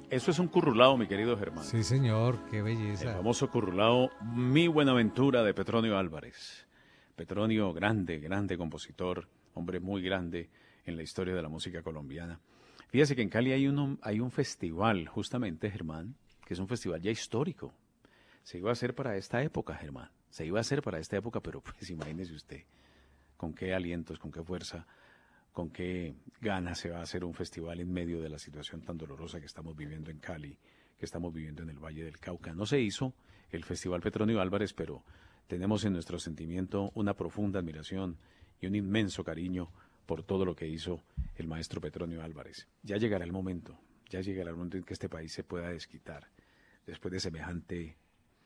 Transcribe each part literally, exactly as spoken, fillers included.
Eso es un currulao, mi querido Germán. Sí, señor, qué El belleza. famoso currulao Mi Buenaventura de Petronio Álvarez. Petronio, grande, grande compositor, hombre muy grande en la historia de la música colombiana. Fíjese que en Cali hay, uno, hay un festival, justamente, Germán, que es un festival ya histórico. Se iba a hacer para esta época, Germán. Se iba a hacer para esta época, pero pues imagínese usted con qué alientos, con qué fuerza, con qué ganas se va a hacer un festival en medio de la situación tan dolorosa que estamos viviendo en Cali, que estamos viviendo en el Valle del Cauca. No se hizo el Festival Petronio Álvarez, pero tenemos en nuestro sentimiento una profunda admiración y un inmenso cariño por todo lo que hizo el maestro Petronio Álvarez. Ya llegará el momento, ya llegará el momento en que este país se pueda desquitar después de semejante,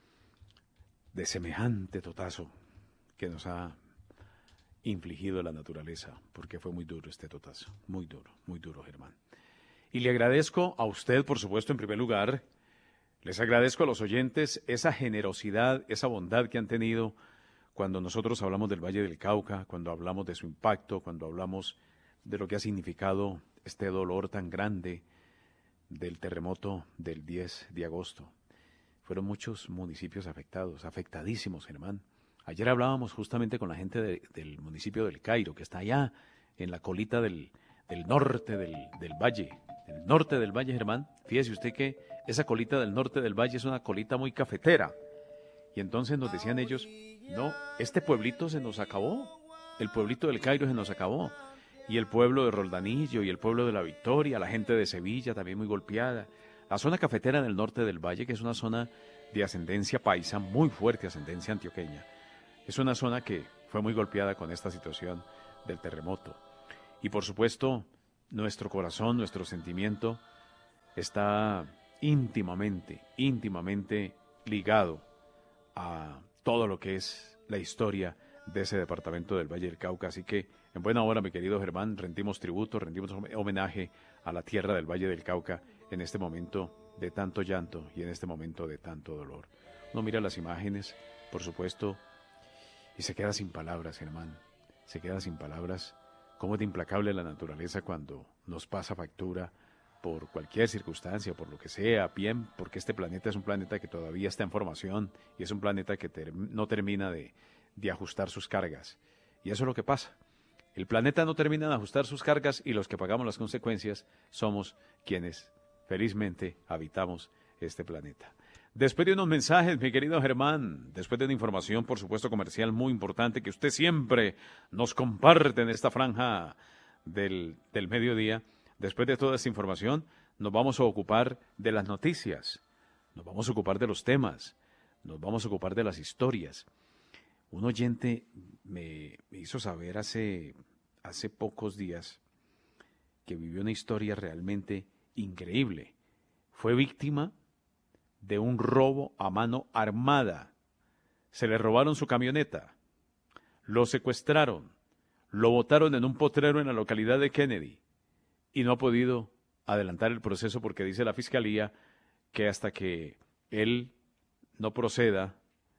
de semejante totazo que nos ha infligido la naturaleza, porque fue muy duro este totazo, muy duro, muy duro, Germán. Y le agradezco a usted, por supuesto, en primer lugar, les agradezco a los oyentes esa generosidad, esa bondad que han tenido cuando nosotros hablamos del Valle del Cauca, cuando hablamos de su impacto, cuando hablamos de lo que ha significado este dolor tan grande del terremoto del diez de agosto. Fueron muchos municipios afectados, afectadísimos, Germán. Ayer hablábamos justamente con la gente de, del municipio del Cairo, que está allá en la colita del, del norte del, del valle, el norte del valle, Germán. Fíjese usted que esa colita del norte del valle es una colita muy cafetera. Y entonces nos decían ellos, no, este pueblito se nos acabó, el pueblito del Cairo se nos acabó. Y el pueblo de Roldanillo y el pueblo de La Victoria, la gente de Sevilla también muy golpeada. La zona cafetera del norte del valle, que es una zona de ascendencia paisa, muy fuerte ascendencia antioqueña. Es una zona que fue muy golpeada con esta situación del terremoto. Y por supuesto, nuestro corazón, nuestro sentimiento está íntimamente, íntimamente ligado a todo lo que es la historia de ese departamento del Valle del Cauca. Así que, en buena hora, mi querido Germán, rendimos tributo, rendimos homenaje a la tierra del Valle del Cauca en este momento de tanto llanto y en este momento de tanto dolor. Uno mira las imágenes, por supuesto, y se queda sin palabras, Germán. Se queda sin palabras. Cómo es de implacable la naturaleza cuando nos pasa factura por cualquier circunstancia, por lo que sea, bien, porque este planeta es un planeta que todavía está en formación y es un planeta que ter- no termina de, de ajustar sus cargas. Y eso es lo que pasa. El planeta no termina de ajustar sus cargas y los que pagamos las consecuencias somos quienes felizmente habitamos este planeta. Después de unos mensajes, mi querido Germán, después de una información, por supuesto, comercial muy importante que usted siempre nos comparte en esta franja del, del mediodía, después de toda esta información, nos vamos a ocupar de las noticias, nos vamos a ocupar de los temas, nos vamos a ocupar de las historias. Un oyente me, me hizo saber hace, hace pocos días que vivió una historia realmente increíble. Fue víctima de un robo a mano armada. Se le robaron su camioneta, lo secuestraron, lo botaron en un potrero en la localidad de Kennedy y no ha podido adelantar el proceso porque dice la fiscalía que hasta que él no proceda,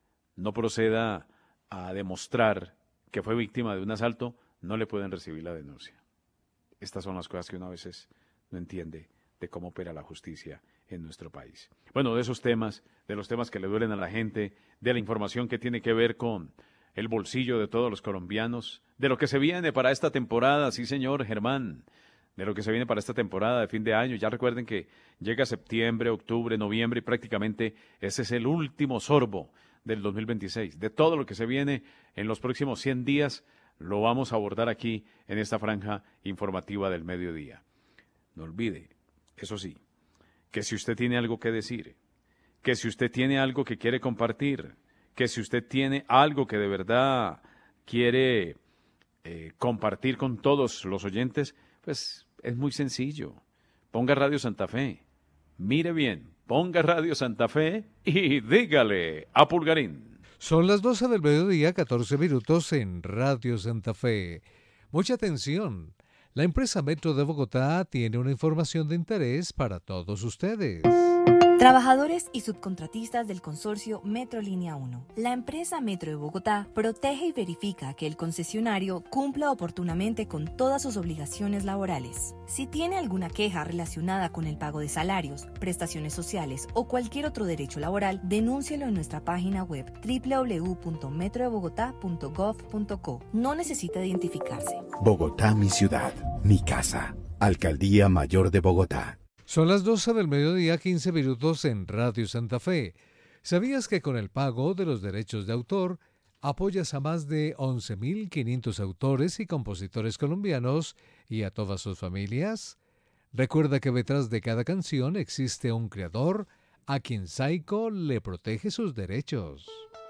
no proceda a demostrar que fue víctima de un asalto, no le pueden recibir la denuncia. Estas son las cosas que uno a veces no entiende de cómo opera la justicia en nuestro país. Bueno, de esos temas, de los temas que le duelen a la gente, de la información que tiene que ver con el bolsillo de todos los colombianos, de lo que se viene para esta temporada, sí señor Germán, de lo que se viene para esta temporada de fin de año. Ya recuerden que llega septiembre, octubre, noviembre y prácticamente ese es el último sorbo del dos mil veintiséis. De todo lo que se viene en los próximos cien días, lo vamos a abordar aquí en esta franja informativa del mediodía. No olvide, eso sí, que si usted tiene algo que decir, que si usted tiene algo que quiere compartir, que si usted tiene algo que de verdad quiere eh, compartir con todos los oyentes, pues es muy sencillo. Ponga Radio Santa Fe, mire bien, ponga Radio Santa Fe y dígale a Pulgarín. Son las doce del mediodía, catorce minutos en Radio Santa Fe. Mucha atención. La empresa Metro de Bogotá tiene una información de interés para todos ustedes. Trabajadores y subcontratistas del consorcio Metro Línea uno. La empresa Metro de Bogotá protege y verifica que el concesionario cumpla oportunamente con todas sus obligaciones laborales. Si tiene alguna queja relacionada con el pago de salarios, prestaciones sociales o cualquier otro derecho laboral, denúncielo en nuestra página web doble u doble u doble u punto metro de bogotá punto gov punto co. No necesita identificarse. Bogotá, mi ciudad, mi casa. Alcaldía Mayor de Bogotá. Son las doce del mediodía, quince minutos en Radio Santa Fe. ¿Sabías que con el pago de los derechos de autor apoyas a más de once mil quinientos autores y compositores colombianos y a todas sus familias? Recuerda que detrás de cada canción existe un creador a quien Saico le protege sus derechos.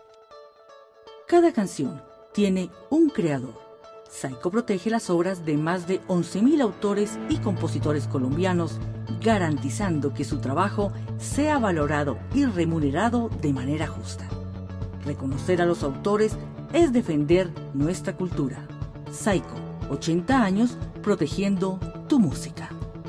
Cada canción tiene un creador. Saico protege las obras de más de once mil autores y compositores colombianos, garantizando que su trabajo sea valorado y remunerado de manera justa. Reconocer a los autores es defender nuestra cultura. Saico, ochenta años protegiendo tu música.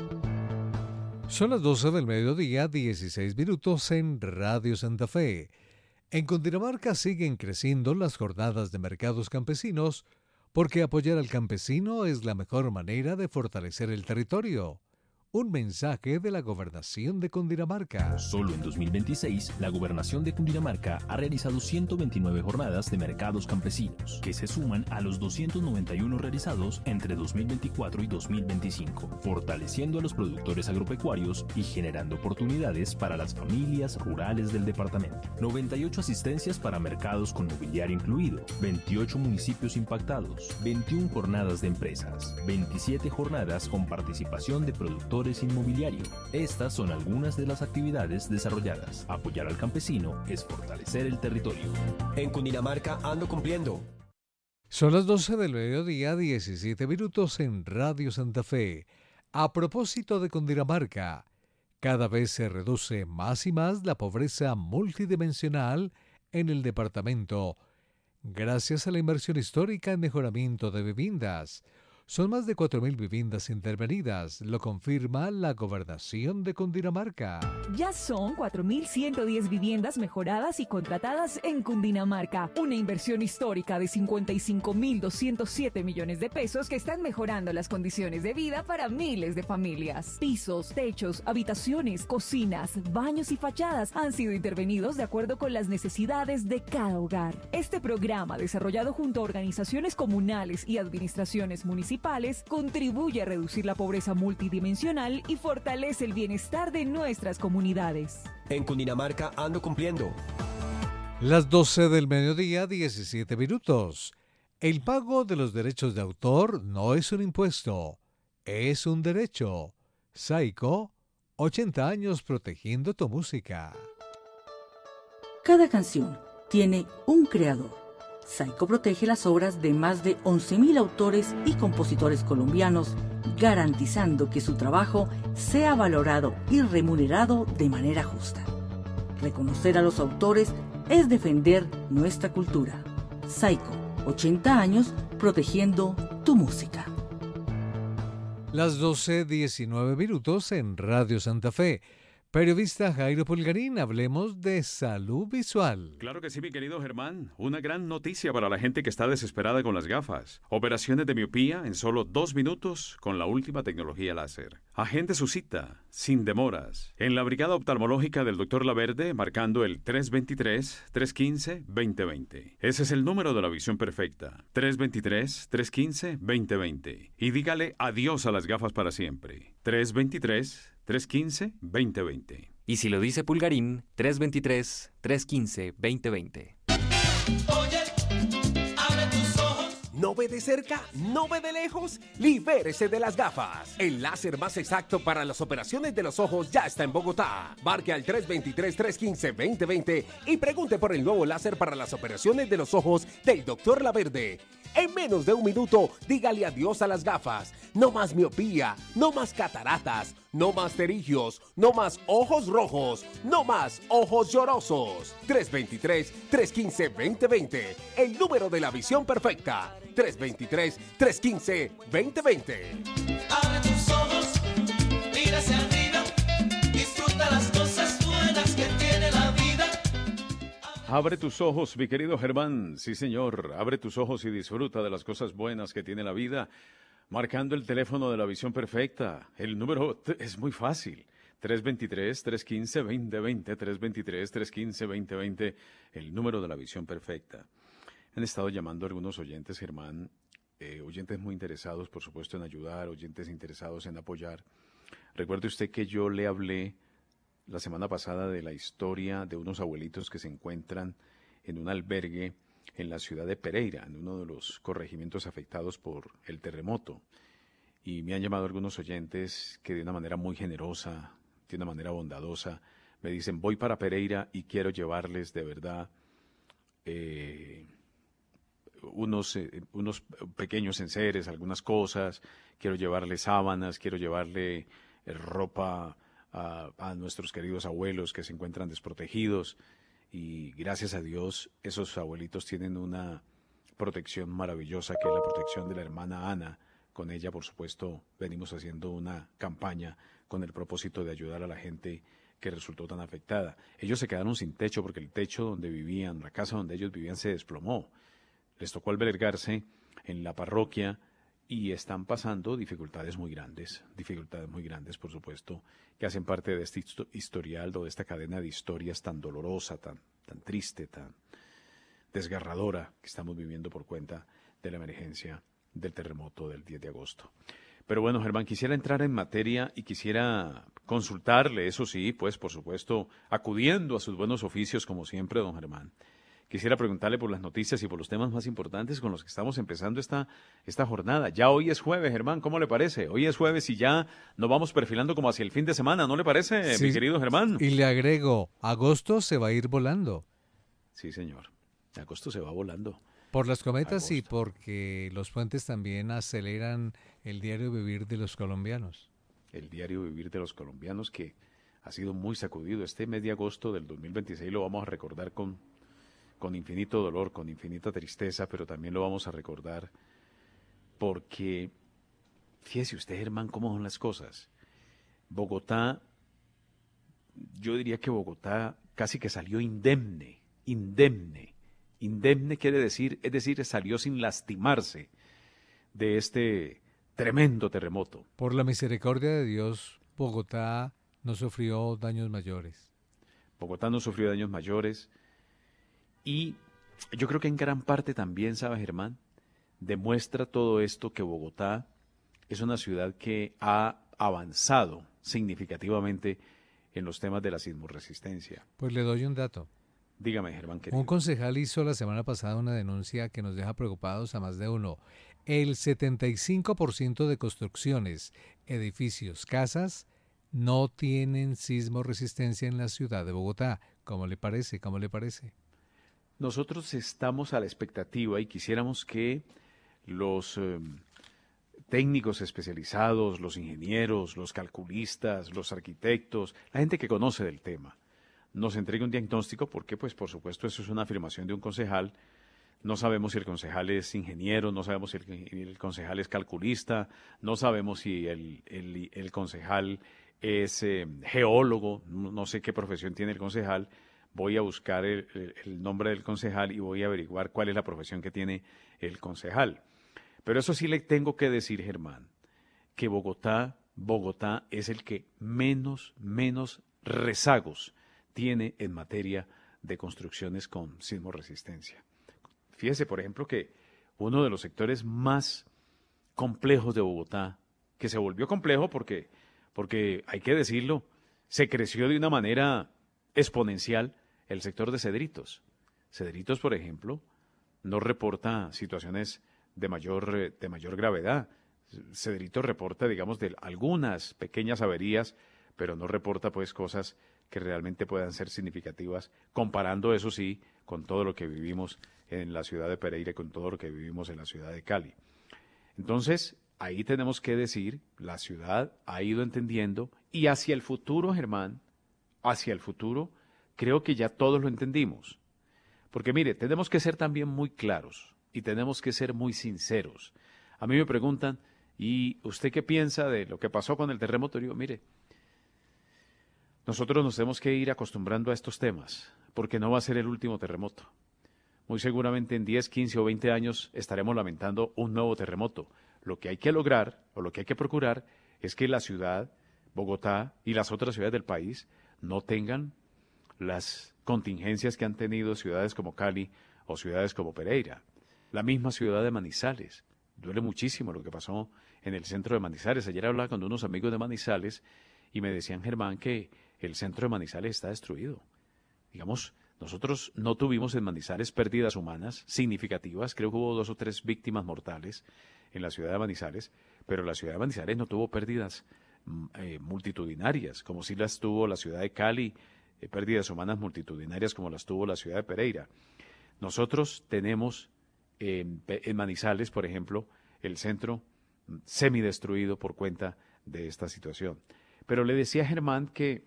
Son las doce del mediodía, dieciséis minutos en Radio Santa Fe. En Cundinamarca siguen creciendo las jornadas de mercados campesinos, porque apoyar al campesino es la mejor manera de fortalecer el territorio. Un mensaje de la Gobernación de Cundinamarca. Solo en dos mil veintiséis, la Gobernación de Cundinamarca ha realizado ciento veintinueve jornadas de mercados campesinos, que se suman a los doscientos noventa y uno realizados entre dos mil veinticuatro y dos mil veinticinco, fortaleciendo a los productores agropecuarios y generando oportunidades para las familias rurales del departamento. noventa y ocho asistencias para mercados con mobiliario incluido, veintiocho municipios impactados, veintiuna jornadas de empresas, veintisiete jornadas con participación de productores inmobiliario. Estas son algunas de las actividades desarrolladas. Apoyar al campesino es fortalecer el territorio. En Cundinamarca ando cumpliendo. Son las doce del mediodía, diecisiete minutos en Radio Santa Fe. A propósito de Cundinamarca, cada vez se reduce más y más la pobreza multidimensional en el departamento, gracias a la inversión histórica en mejoramiento de viviendas. Son más de cuatro mil viviendas intervenidas, lo confirma la Gobernación de Cundinamarca. Ya son cuatro mil ciento diez viviendas mejoradas y contratadas en Cundinamarca. Una inversión histórica de cincuenta y cinco mil doscientos siete millones de pesos que están mejorando las condiciones de vida para miles de familias. Pisos, techos, habitaciones, cocinas, baños y fachadas han sido intervenidos de acuerdo con las necesidades de cada hogar. Este programa, desarrollado junto a organizaciones comunales y administraciones municipales, contribuye a reducir la pobreza multidimensional y fortalece el bienestar de nuestras comunidades. En Cundinamarca ando cumpliendo. Las doce del mediodía, diecisiete minutos. El pago de los derechos de autor no es un impuesto, es un derecho. Saico, ochenta años protegiendo tu música. Cada canción tiene un creador. Saico protege las obras de más de once mil autores y compositores colombianos, garantizando que su trabajo sea valorado y remunerado de manera justa. Reconocer a los autores es defender nuestra cultura. Saico, ochenta años protegiendo tu música. Las doce, diecinueve minutos en Radio Santa Fe. Periodista Jairo Pulgarín, hablemos de salud visual. Claro que sí, mi querido Germán. Una gran noticia para la gente que está desesperada con las gafas. Operaciones de miopía en solo dos minutos con la última tecnología láser. Agende su cita, sin demoras, en la Brigada Oftalmológica del doctor Laverde, marcando el tres veintitrés, trescientos quince, veinte veinte. Ese es el número de la visión perfecta. tres veintitrés, trescientos quince, veinte veinte. Y dígale adiós a las gafas para siempre. tres veintitrés, trescientos quince, veinte veinte. Y si lo dice Pulgarín, tres veintitrés, trescientos quince, veinte veinte. Oye, abre tus ojos. ¿No ve de cerca? ¿No ve de lejos? Libérese de las gafas. El láser más exacto para las operaciones de los ojos ya está en Bogotá. Marque al tres veintitrés, trescientos quince, veinte veinte y pregunte por el nuevo láser para las operaciones de los ojos del doctor Laverde. En menos de un minuto, dígale adiós a las gafas. No más miopía, no más cataratas, no más terigios, no más ojos rojos, no más ojos llorosos. tres veintitrés, trescientos quince, veinte veinte. El número de la visión perfecta. tres veintitrés, trescientos quince, veinte veinte. Abre tus ojos, mira hacia arriba, disfruta las cosas buenas. Abre tus ojos, mi querido Germán. Sí, señor. Abre tus ojos y disfruta de las cosas buenas que tiene la vida. Marcando el teléfono de la visión perfecta. El número es muy fácil. tres dos tres, tres uno cinco, dos cero dos cero. tres dos tres, tres uno cinco, dos cero dos cero. El número de la visión perfecta. Han estado llamando a algunos oyentes, Germán. Eh, oyentes muy interesados, por supuesto, en ayudar. Oyentes interesados en apoyar. Recuerde usted que yo le hablé la semana pasada de la historia de unos abuelitos que se encuentran en un albergue en la ciudad de Pereira, en uno de los corregimientos afectados por el terremoto. Y me han llamado algunos oyentes que de una manera muy generosa, de una manera bondadosa, me dicen, voy para Pereira y quiero llevarles de verdad eh, unos, eh, unos pequeños enseres, algunas cosas, quiero llevarle sábanas, quiero llevarle eh, ropa A, a nuestros queridos abuelos que se encuentran desprotegidos, y gracias a Dios esos abuelitos tienen una protección maravillosa, que es la protección de la hermana Ana. Con ella, por supuesto, venimos haciendo una campaña con el propósito de ayudar a la gente que resultó tan afectada. Ellos se quedaron sin techo porque el techo donde vivían, la casa donde ellos vivían, se desplomó. Les tocó albergarse en la parroquia y están pasando dificultades muy grandes, dificultades muy grandes, por supuesto, que hacen parte de este historial o de esta cadena de historias tan dolorosa, tan, tan triste, tan desgarradora que estamos viviendo por cuenta de la emergencia del terremoto del diez de agosto. Pero bueno, Germán, quisiera entrar en materia y quisiera consultarle, eso sí, pues por supuesto, acudiendo a sus buenos oficios como siempre, don Germán. Quisiera preguntarle por las noticias y por los temas más importantes con los que estamos empezando esta, esta jornada. Ya hoy es jueves, Germán, ¿cómo le parece? Hoy es jueves y ya nos vamos perfilando como hacia el fin de semana, ¿no le parece, sí, mi querido Germán? Y le agrego, agosto se va a ir volando. Sí, señor. Agosto se va volando. Por las cometas Agosto. Y porque los puentes también aceleran el diario vivir de los colombianos. El diario vivir de los colombianos, que ha sido muy sacudido. Este mes de agosto del dos mil veintiséis lo vamos a recordar con... con infinito dolor, con infinita tristeza, pero también lo vamos a recordar porque, fíjese usted, Germán, cómo son las cosas. Bogotá, yo diría que Bogotá casi que salió indemne, indemne. Indemne quiere decir, es decir, salió sin lastimarse de este tremendo terremoto. Por la misericordia de Dios, Bogotá no sufrió daños mayores. Bogotá no sufrió daños mayores. Y yo creo que en gran parte también, ¿sabe, Germán? Demuestra todo esto que Bogotá es una ciudad que ha avanzado significativamente en los temas de la sismorresistencia. Pues le doy un dato. Dígame, Germán, querido. Un concejal hizo la semana pasada una denuncia que nos deja preocupados a más de uno. El setenta y cinco por ciento de construcciones, edificios, casas, no tienen sismorresistencia en la ciudad de Bogotá. ¿Cómo le parece? ¿Cómo le parece? Nosotros estamos a la expectativa y quisiéramos que los eh, técnicos especializados, los ingenieros, los calculistas, los arquitectos, la gente que conoce del tema, nos entregue un diagnóstico, porque pues por supuesto eso es una afirmación de un concejal. No sabemos si el concejal es ingeniero, no sabemos si el, el concejal es calculista, no sabemos si el, el, el concejal es eh, geólogo, no, no sé qué profesión tiene el concejal. Voy a buscar el, el, el nombre del concejal y voy a averiguar cuál es la profesión que tiene el concejal. Pero eso sí le tengo que decir, Germán, que Bogotá, Bogotá es el que menos, menos rezagos tiene en materia de construcciones con sismorresistencia. Fíjese, por ejemplo, que uno de los sectores más complejos de Bogotá, que se volvió complejo porque, porque hay que decirlo, se creció de una manera exponencial, el sector de Cedritos. Cedritos, por ejemplo, no reporta situaciones de mayor, de mayor gravedad. Cedritos reporta, digamos, de algunas pequeñas averías, pero no reporta pues cosas que realmente puedan ser significativas, comparando eso sí con todo lo que vivimos en la ciudad de Pereira y con todo lo que vivimos en la ciudad de Cali. Entonces, ahí tenemos que decir, la ciudad ha ido entendiendo, y hacia el futuro, Germán, hacia el futuro, creo que ya todos lo entendimos. Porque mire, tenemos que ser también muy claros y tenemos que ser muy sinceros. A mí me preguntan, ¿y usted qué piensa de lo que pasó con el terremoto? Y digo, mire, nosotros nos tenemos que ir acostumbrando a estos temas, porque no va a ser el último terremoto. Muy seguramente en diez, quince o veinte años estaremos lamentando un nuevo terremoto. Lo que hay que lograr o lo que hay que procurar es que la ciudad, Bogotá y las otras ciudades del país no tengan las contingencias que han tenido ciudades como Cali o ciudades como Pereira. La misma ciudad de Manizales. Duele muchísimo lo que pasó en el centro de Manizales. Ayer hablaba con unos amigos de Manizales y me decían, Germán, que el centro de Manizales está destruido. Digamos, nosotros no tuvimos en Manizales pérdidas humanas significativas. Creo que hubo dos o tres víctimas mortales en la ciudad de Manizales, pero la ciudad de Manizales no tuvo pérdidas eh, multitudinarias, como sí las tuvo la ciudad de Cali, eh, pérdidas humanas multitudinarias como las tuvo la ciudad de Pereira. Nosotros tenemos en, en Manizales, por ejemplo, el centro semidestruido por cuenta de esta situación. Pero le decía a Germán que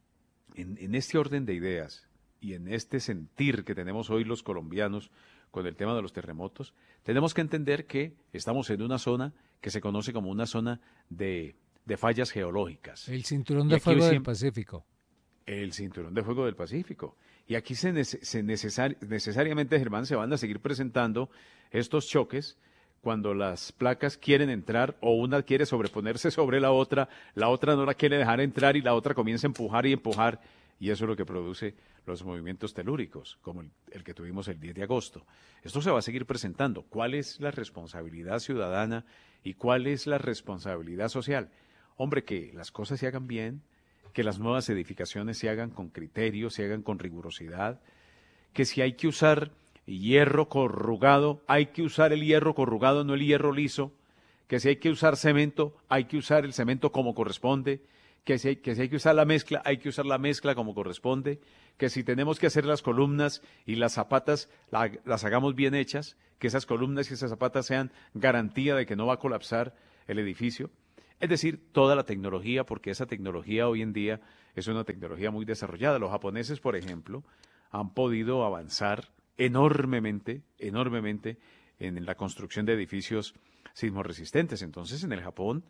en, en este orden de ideas y en este sentir que tenemos hoy los colombianos con el tema de los terremotos, tenemos que entender que estamos en una zona que se conoce como una zona de, de fallas geológicas. El cinturón de fuego del Pacífico. El cinturón de fuego del Pacífico. Y aquí se, nece, se necesar, necesariamente, Germán, se van a seguir presentando estos choques cuando las placas quieren entrar o una quiere sobreponerse sobre la otra, la otra no la quiere dejar entrar y la otra comienza a empujar y empujar, y eso es lo que produce los movimientos telúricos, como el, el que tuvimos el diez de agosto. Esto se va a seguir presentando. ¿Cuál es la responsabilidad ciudadana y cuál es la responsabilidad social? Hombre, que las cosas se hagan bien, que las nuevas edificaciones se hagan con criterio, se hagan con rigurosidad, que si hay que usar hierro corrugado, hay que usar el hierro corrugado, no el hierro liso, que si hay que usar cemento, hay que usar el cemento como corresponde, que si hay que, si hay que usar la mezcla, hay que usar la mezcla como corresponde, que si tenemos que hacer las columnas y las zapatas, la, las hagamos bien hechas, que esas columnas y esas zapatas sean garantía de que no va a colapsar el edificio. Es decir, toda la tecnología, porque esa tecnología hoy en día es una tecnología muy desarrollada. Los japoneses, por ejemplo, han podido avanzar enormemente, enormemente en la construcción de edificios sismorresistentes. Entonces, en el Japón,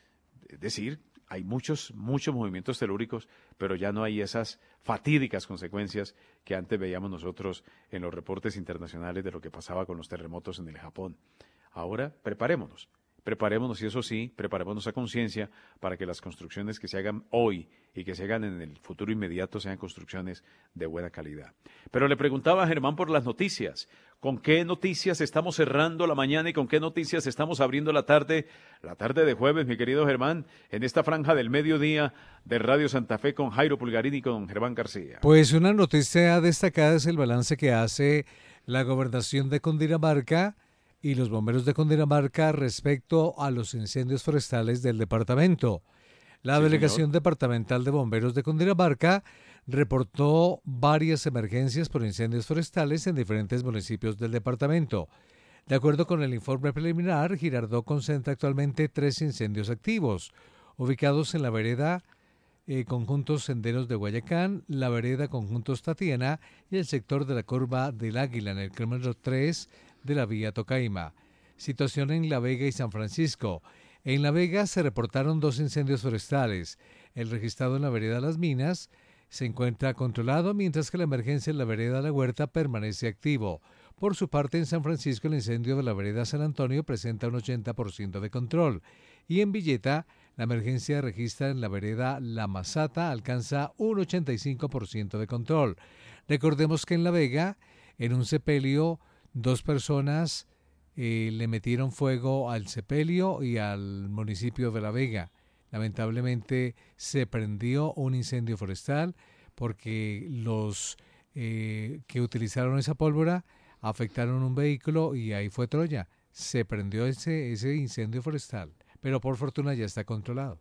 es decir, hay muchos, muchos movimientos telúricos, pero ya no hay esas fatídicas consecuencias que antes veíamos nosotros en los reportes internacionales de lo que pasaba con los terremotos en el Japón. Ahora, preparémonos. Preparémonos, y eso sí, preparémonos a conciencia para que las construcciones que se hagan hoy y que se hagan en el futuro inmediato sean construcciones de buena calidad. Pero le preguntaba a Germán por las noticias. ¿Con qué noticias estamos cerrando la mañana y con qué noticias estamos abriendo la tarde? La tarde de jueves, mi querido Germán, en esta franja del mediodía de Radio Santa Fe con Jairo Pulgarini y con Germán García. Pues una noticia destacada es el balance que hace la Gobernación de Cundinamarca y los bomberos de Cundinamarca respecto a los incendios forestales del departamento. La sí, Delegación señor. Departamental de Bomberos de Cundinamarca reportó varias emergencias por incendios forestales en diferentes municipios del departamento. De acuerdo con el informe preliminar, Girardot concentra actualmente tres incendios activos, ubicados en la vereda eh, Conjuntos Senderos de Guayacán, la vereda Conjuntos Tatiana y el sector de la Curva del Águila en el kilómetro tres de la vía Tocaima. Situación en La Vega y San Francisco. En La Vega se reportaron dos incendios forestales. El registrado en la vereda Las Minas se encuentra controlado, mientras que la emergencia en la vereda La Huerta permanece activo. Por su parte, en San Francisco, el incendio de la vereda San Antonio presenta un ochenta por ciento de control. Y en Villeta, la emergencia registra en la vereda La Masata alcanza un ochenta y cinco por ciento de control. Recordemos que en La Vega, en un sepelio, dos personas eh, le metieron fuego al sepelio y al municipio de La Vega. Lamentablemente se prendió un incendio forestal porque los eh, que utilizaron esa pólvora afectaron un vehículo y ahí fue Troya. Se prendió ese, ese incendio forestal, pero por fortuna ya está controlado.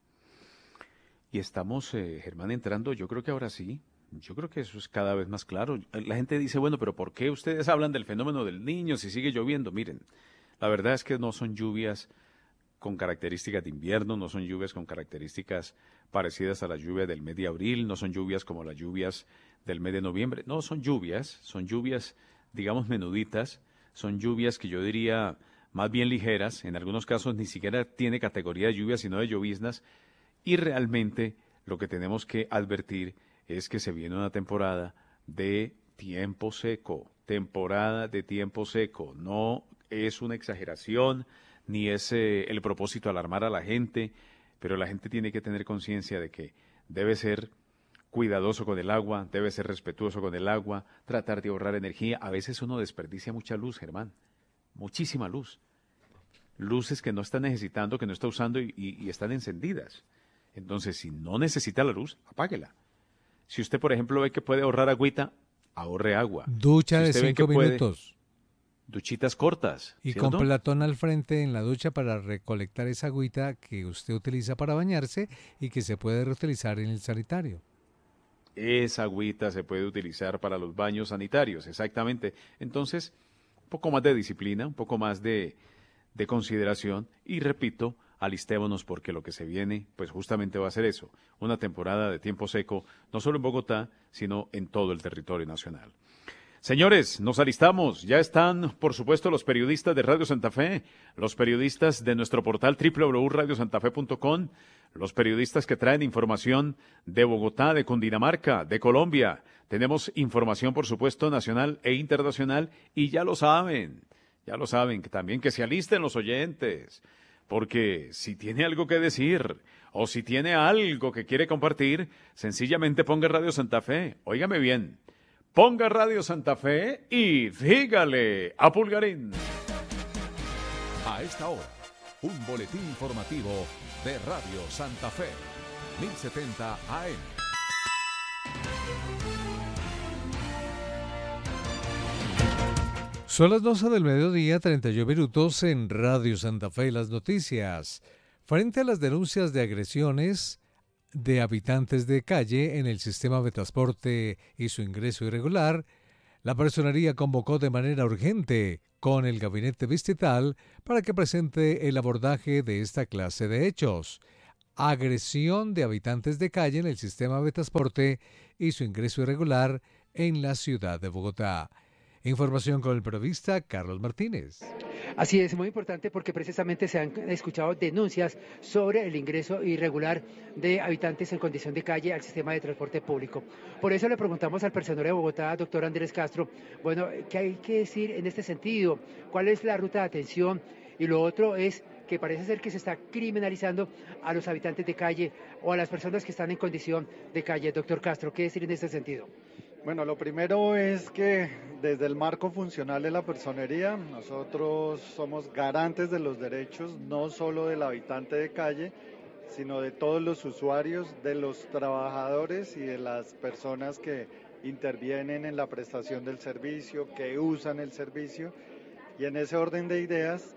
Y estamos, eh, Germán, entrando, yo creo que ahora sí. Yo creo que eso es cada vez más claro. La gente dice, bueno, pero ¿por qué ustedes hablan del fenómeno del Niño si sigue lloviendo? Miren, la verdad es que no son lluvias con características de invierno, no son lluvias con características parecidas a la lluvia del mes de abril, no son lluvias como las lluvias del mes de noviembre. No, son lluvias, son lluvias, digamos, menuditas, son lluvias que yo diría más bien ligeras, en algunos casos ni siquiera tiene categoría de lluvias, sino de lloviznas, y realmente lo que tenemos que advertir es que se viene una temporada de tiempo seco, temporada de tiempo seco. No es una exageración, ni es eh, el propósito alarmar a la gente, pero la gente tiene que tener conciencia de que debe ser cuidadoso con el agua, debe ser respetuoso con el agua, tratar de ahorrar energía. A veces uno desperdicia mucha luz, Germán, muchísima luz. Luces que no está necesitando, que no está usando y, y, y están encendidas. Entonces, si no necesita la luz, apáguela. Si usted, por ejemplo, ve que puede ahorrar agüita, ahorre agua. Ducha si de cinco minutos. Puede, duchitas cortas. Y ¿cierto? con platón al frente en la ducha para recolectar esa agüita que usted utiliza para bañarse y que se puede reutilizar en el sanitario. Esa agüita se puede utilizar para los baños sanitarios, exactamente. Entonces, un poco más de disciplina, un poco más de, de consideración y, repito, alistémonos porque lo que se viene, pues justamente va a ser eso, una temporada de tiempo seco, no solo en Bogotá, sino en todo el territorio nacional. Señores, nos alistamos, ya están, por supuesto, los periodistas de Radio Santa Fe, los periodistas de nuestro portal doble u doble u doble u punto radio santa fe punto com, los periodistas que traen información de Bogotá, de Cundinamarca, de Colombia. Tenemos información, por supuesto, nacional e internacional, y ya lo saben, ya lo saben, que también que se alisten los oyentes, porque si tiene algo que decir o si tiene algo que quiere compartir, sencillamente ponga Radio Santa Fe, óigame bien. Ponga Radio Santa Fe y dígale a Pulgarín. A esta hora, un boletín informativo de Radio Santa Fe, mil setenta A M. Son las doce del mediodía, treinta y uno minutos en Radio Santa Fe. Las noticias. Frente a las denuncias de agresiones de habitantes de calle en el sistema de transporte y su ingreso irregular, la Personería convocó de manera urgente con el gabinete distrital para que presente el abordaje de esta clase de hechos. Agresión de habitantes de calle en el sistema de transporte y su ingreso irregular en la ciudad de Bogotá. Información con el periodista Carlos Martínez. Así es, muy importante porque precisamente se han escuchado denuncias sobre el ingreso irregular de habitantes en condición de calle al sistema de transporte público. Por eso le preguntamos al personero de Bogotá, doctor Andrés Castro, bueno, ¿qué hay que decir en este sentido? ¿Cuál es la ruta de atención? Y lo otro es que parece ser que se está criminalizando a los habitantes de calle o a las personas que están en condición de calle. Doctor Castro, ¿qué decir en este sentido? Bueno, lo primero es que desde el marco funcional de la personería, nosotros somos garantes de los derechos, no solo del habitante de calle, sino de todos los usuarios, de los trabajadores y de las personas que intervienen en la prestación del servicio, que usan el servicio. Y en ese orden de ideas,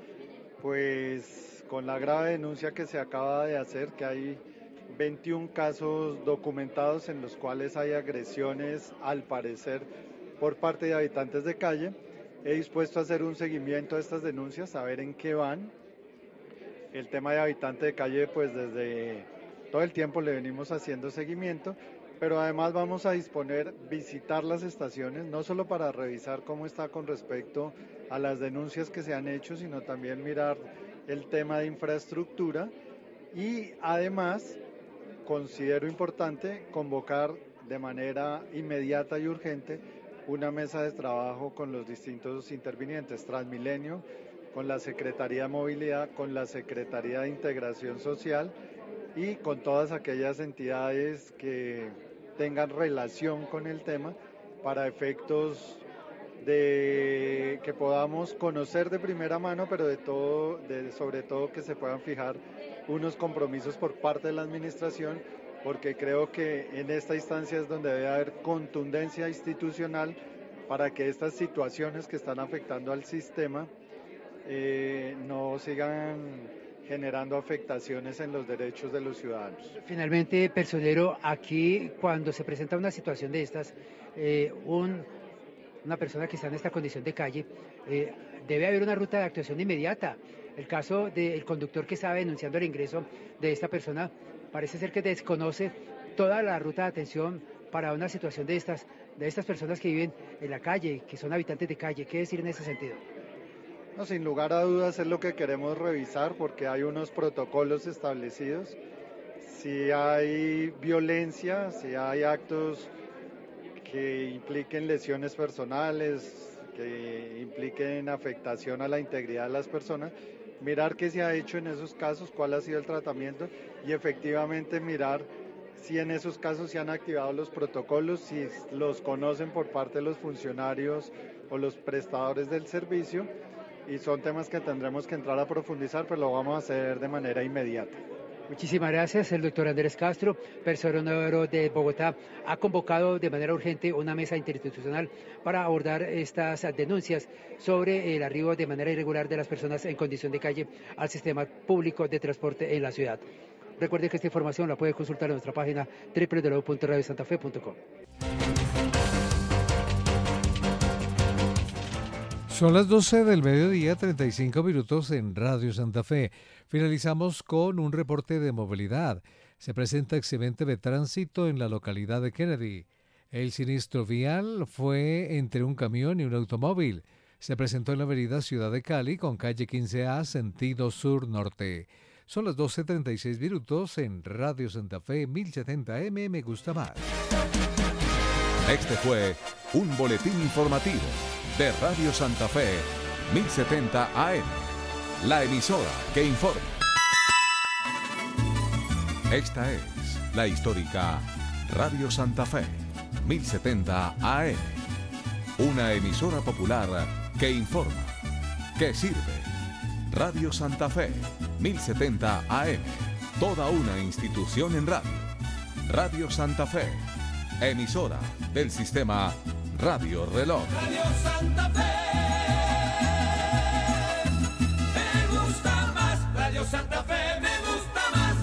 pues con la grave denuncia que se acaba de hacer, que hay veintiún casos documentados en los cuales hay agresiones, al parecer, por parte de habitantes de calle. He dispuesto a hacer un seguimiento a estas denuncias, a ver en qué van. El tema de habitante de calle, pues desde todo el tiempo le venimos haciendo seguimiento, pero además vamos a disponer, visitar las estaciones, no solo para revisar cómo está con respecto a las denuncias que se han hecho, sino también mirar el tema de infraestructura y además considero importante convocar de manera inmediata y urgente una mesa de trabajo con los distintos intervinientes, Transmilenio, con la Secretaría de Movilidad, con la Secretaría de Integración Social y con todas aquellas entidades que tengan relación con el tema para efectos de que podamos conocer de primera mano, pero de todo, de, sobre todo que se puedan fijar unos compromisos por parte de la administración, porque creo que en esta instancia es donde debe haber contundencia institucional para que estas situaciones que están afectando al sistema eh, no sigan generando afectaciones en los derechos de los ciudadanos. Finalmente, personero, aquí cuando se presenta una situación de estas, eh, un, una persona que está en esta condición de calle, eh, debe haber una ruta de actuación inmediata. El caso del conductor que estaba denunciando el ingreso de esta persona parece ser que desconoce toda la ruta de atención para una situación de estas, de estas personas que viven en la calle, que son habitantes de calle. ¿Qué decir en ese sentido? No, sin lugar a dudas es lo que queremos revisar porque hay unos protocolos establecidos. Si hay violencia, si hay actos que impliquen lesiones personales, que impliquen afectación a la integridad de las personas, mirar qué se ha hecho en esos casos, cuál ha sido el tratamiento y efectivamente mirar si en esos casos se han activado los protocolos, si los conocen por parte de los funcionarios o los prestadores del servicio, y son temas que tendremos que entrar a profundizar, pero lo vamos a hacer de manera inmediata. Muchísimas gracias. El doctor Andrés Castro, personero de Bogotá, ha convocado de manera urgente una mesa interinstitucional para abordar estas denuncias sobre el arribo de manera irregular de las personas en condición de calle al sistema público de transporte en la ciudad. Recuerde que esta información la puede consultar en nuestra página doble u doble u doble u punto radio santa fe punto com. Son las doce del mediodía, treinta y cinco minutos en Radio Santa Fe. Finalizamos con un reporte de movilidad. Se presenta accidente de tránsito en la localidad de Kennedy. El siniestro vial fue entre un camión y un automóvil. Se presentó en la avenida Ciudad de Cali con calle quince A, sentido sur-norte. Son las doce treinta y seis minutos en Radio Santa Fe mil setenta eme. Me gusta más. Este fue un boletín informativo de Radio Santa Fe mil setenta A M, la emisora que informa. Esta es la histórica Radio Santa Fe mil setenta A M, una emisora popular que informa, que sirve. Radio Santa Fe mil setenta A M, toda una institución en radio. Radio Santa Fe, emisora del sistema Radio Reloj. Radio Santa Fe, me gusta más. Radio Santa Fe, me gusta más.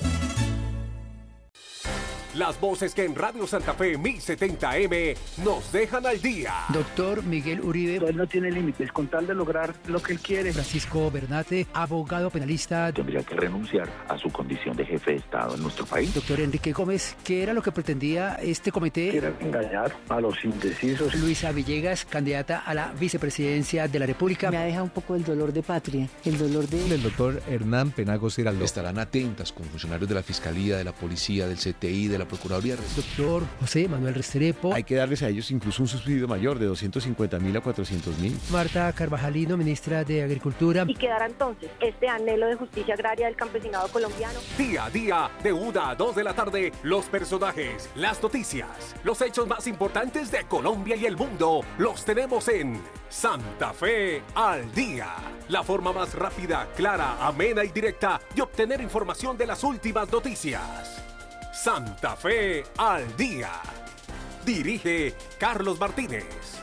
Las voces que en Radio Santa Fe mil setenta eme nos dejan al día. Doctor Miguel Uribe. Él no tiene límites, con tal de lograr lo que él quiere. Francisco Bernate, abogado penalista. Tendría que renunciar a su condición de jefe de Estado en nuestro país. Doctor Enrique Gómez, ¿qué era lo que pretendía este comité? Era engañar a los indecisos. Luisa Villegas, candidata a la vicepresidencia de la República. Me ha dejado un poco el dolor de patria, el dolor de... El doctor Hernán Penagos Giraldo. Estarán atentas con funcionarios de la Fiscalía, de la Policía, del C T I, de la Procuraduría. Doctor José Manuel Restrepo. Hay que darles a ellos incluso un subsidio mayor de doscientos cincuenta mil a cuatrocientos mil. Marta Carvajalino, ministra de Agricultura. Y quedará entonces este anhelo de justicia agraria del campesinado colombiano. Día a día, de una a dos de la tarde, los personajes, las noticias, los hechos más importantes de Colombia y el mundo, los tenemos en Santa Fe al Día. La forma más rápida, clara, amena y directa de obtener información de las últimas noticias. Santa Fe al Día. Dirige Carlos Martínez.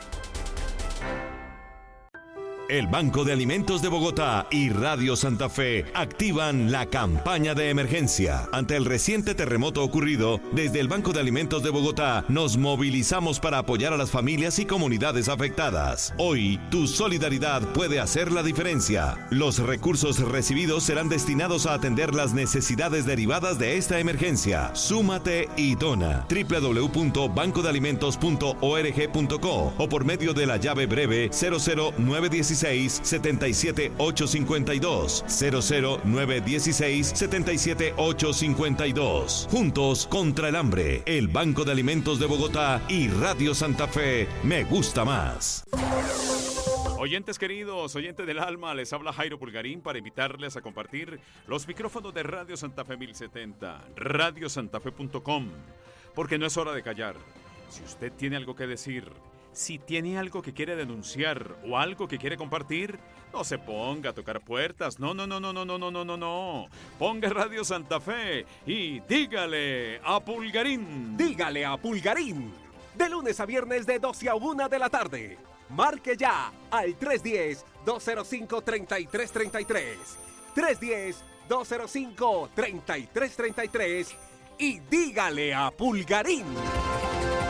El Banco de Alimentos de Bogotá y Radio Santa Fe activan la campaña de emergencia. Ante el reciente terremoto ocurrido, desde el Banco de Alimentos de Bogotá nos movilizamos para apoyar a las familias y comunidades afectadas. Hoy, tu solidaridad puede hacer la diferencia. Los recursos recibidos serán destinados a atender las necesidades derivadas de esta emergencia. Súmate y dona. doble u doble u doble u punto banco de alimentos punto org punto co o por medio de la llave breve cero cero nueve uno seis siete siete ocho cinco dos, cero cero nueve uno seis siete siete ocho cinco dos. Juntos contra el hambre, el Banco de Alimentos de Bogotá y Radio Santa Fe. Me gusta más. Oyentes queridos, oyentes del alma, les habla Jairo Pulgarín para invitarles a compartir los micrófonos de Radio Santa Fe mil setenta, radio santa fe punto com, porque no es hora de callar. Si usted tiene algo que decir, si tiene algo que quiere denunciar o algo que quiere compartir, no se ponga a tocar puertas. No, no, no, no, no, no, no, no, no, no. Ponga Radio Santa Fe y dígale a Pulgarín. Dígale a Pulgarín. De lunes a viernes de doce a una de la tarde. Marque ya al tres uno cero, dos cero cinco, tres tres tres tres. tres uno cero, dos cero cinco, tres tres tres tres y dígale a Pulgarín.